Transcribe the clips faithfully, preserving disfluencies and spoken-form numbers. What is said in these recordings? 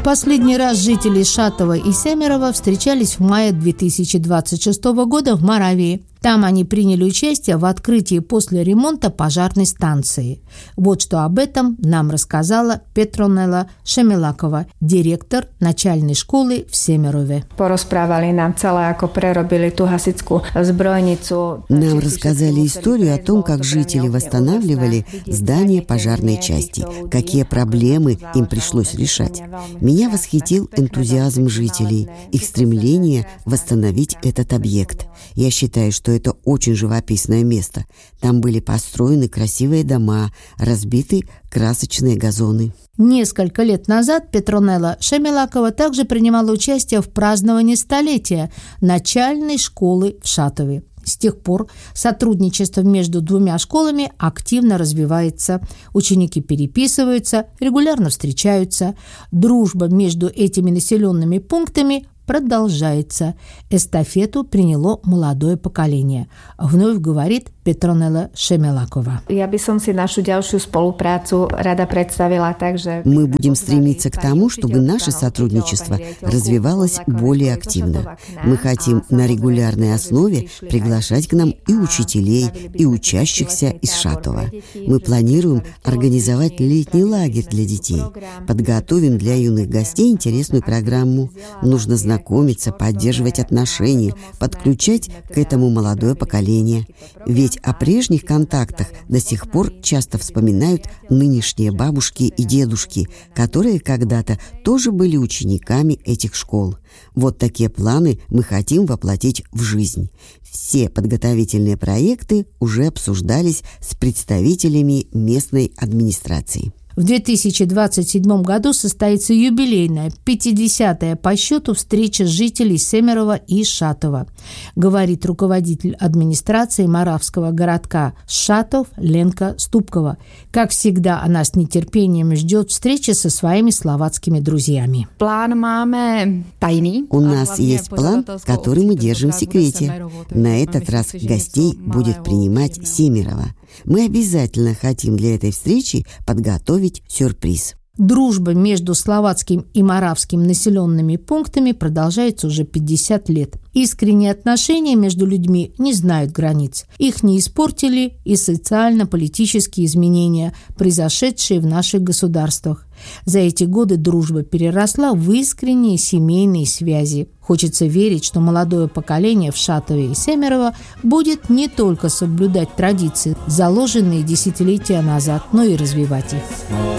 Последний раз жители Шатова и Семерово встречались в мае две тысячи двадцать шестого года в Моравии. Там они приняли участие в открытии после ремонта пожарной станции. Вот что об этом нам рассказала Петронела Шемелакова, директор начальной школы в Семерове. Порозprávali нам celé, ako prerobili tú hasičskú zbrojnicu. Нам рассказали историю о том, как жители восстанавливали здание пожарной части, какие проблемы им пришлось решать. Меня восхитил энтузиазм жителей, их стремление восстановить этот объект. Я считаю, что это очень живописное место. Там были построены красивые дома, разбиты красочные газоны. Несколько лет назад Петронела Шемелакова также принимала участие в праздновании столетия начальной школы в Шатове. С тех пор сотрудничество между двумя школами активно развивается. Ученики переписываются, регулярно встречаются. Дружба между этими населенными пунктами продолжается. Эстафету приняло молодое поколение. Вновь говорит Петронела Шемелакова. Я бы som si нашу ďalšiu spoluprácu rada predstavila так, že мы будем стремиться к тому, чтобы наше сотрудничество развивалось более активно. Мы хотим на регулярной основе приглашать к нам и учителей, и учащихся из Шатова. Мы планируем организовать летний лагерь для детей. Подготовим для юных гостей интересную программу. Нужно знать знакомиться, поддерживать отношения, подключать к этому молодое поколение. Ведь о прежних контактах до сих пор часто вспоминают нынешние бабушки и дедушки, которые когда-то тоже были учениками этих школ. Вот такие планы мы хотим воплотить в жизнь. Все подготовительные проекты уже обсуждались с представителями местной администрации. В две тысячи двадцать седьмом году состоится юбилейная, пятидесятая по счету встреча жителей Семерова и Шатова, говорит руководитель администрации Моравского городка Шатов Ленка Ступкова. Как всегда, она с нетерпением ждет встречи со своими словацкими друзьями. План máme tajný. У нас есть план, который мы держим в секрете. На этот раз гостей будет принимать Семерово. Мы обязательно хотим для этой встречи подготовить сюрприз. Дружба между словацким и моравским населенными пунктами продолжается уже пятьдесят лет. Искренние отношения между людьми не знают границ. Их не испортили и социально-политические изменения, произошедшие в наших государствах. За эти годы дружба переросла в искренние семейные связи. Хочется верить, что молодое поколение в Шатове и Семерово будет не только соблюдать традиции, заложенные десятилетия назад, но и развивать их.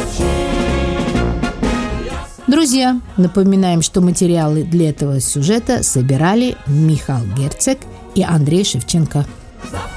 Друзья, напоминаем, что материалы для этого сюжета собирали Михаил Герцег и Андрей Шевченко.